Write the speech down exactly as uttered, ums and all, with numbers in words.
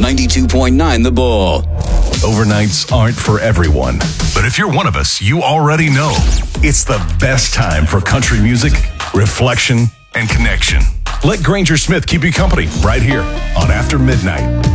ninety-two point nine The Bull. Overnights aren't for everyone, but if you're one of us, you already know it's the best time for country music, reflection, and connection. Let Granger Smith keep you company right here on After Midnight.